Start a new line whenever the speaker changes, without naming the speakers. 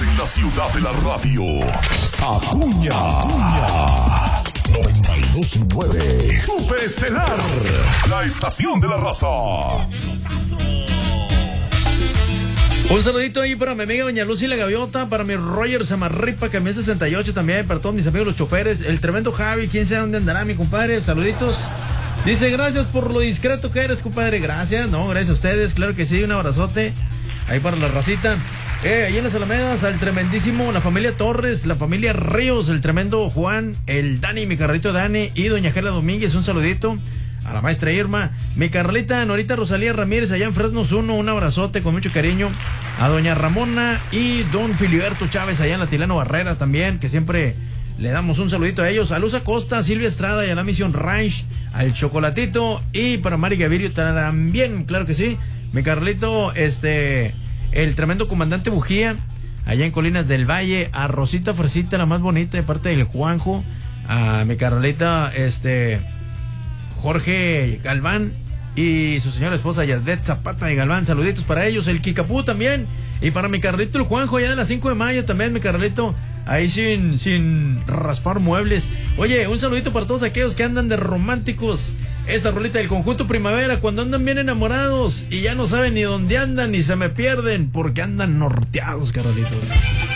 En la ciudad de la radio. Acuña. 92.9. Superestelar. La estación de la raza.
Un saludito ahí para mi amiga Doña Lucy La Gaviota, para mi Roger Samarripa, que me 68 también, para todos mis amigos los choferes, el tremendo Javi, quién sabe dónde andará mi compadre, saluditos. Dice, gracias por lo discreto que eres, compadre, gracias, no, gracias a ustedes, claro que sí, un abrazote, ahí para la racita. Ahí en las Alamedas, al tremendísimo, la familia Torres, la familia Ríos, el tremendo Juan, el Dani, mi carrito Dani, y Doña Gela Domínguez, un saludito. A la maestra Irma, mi Carlita Norita Rosalía Ramírez allá en Fresnos 1, un abrazote con mucho cariño. A doña Ramona y don Filiberto Chávez allá en la Tilano Barrera también, que siempre le damos un saludito a ellos. A Luz Acosta, a Silvia Estrada y a la Misión Ranch, al Chocolatito y para Mari Gavirio también, claro que sí. Mi Carlito, el tremendo comandante Bujía, allá en Colinas del Valle, a Rosita Fresita, la más bonita de parte del Juanjo, a mi Carlita, Jorge Galván y su señora esposa Yadet Zapata de Galván, saluditos para ellos, el Kikapú también, y para mi Carlito el Juanjo allá de las 5 de mayo también, mi Carlito, ahí sin raspar muebles. Oye, un saludito para todos aquellos que andan de románticos, esta rolita del Conjunto Primavera, cuando andan bien enamorados y ya no saben ni dónde andan ni se me pierden porque andan norteados, Carlitos.